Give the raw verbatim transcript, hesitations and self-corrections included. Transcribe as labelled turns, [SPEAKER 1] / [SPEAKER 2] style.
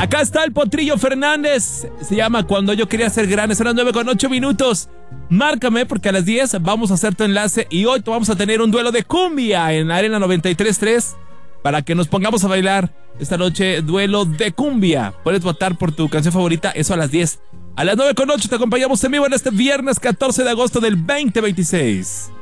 [SPEAKER 1] Acá está el Potrillo Fernández. Se llama Cuando yo quería ser grande. Son las nueve con ocho minutos. Márcame porque a las diez vamos a hacer tu enlace. Y hoy vamos a tener un duelo de cumbia en Arena noventa y tres punto tres. Para que nos pongamos a bailar esta noche. Duelo de cumbia. Puedes votar por tu canción favorita. Eso a las diez. A las nueve con ocho te acompañamos en vivo en este viernes catorce de agosto del veinte veintiséis.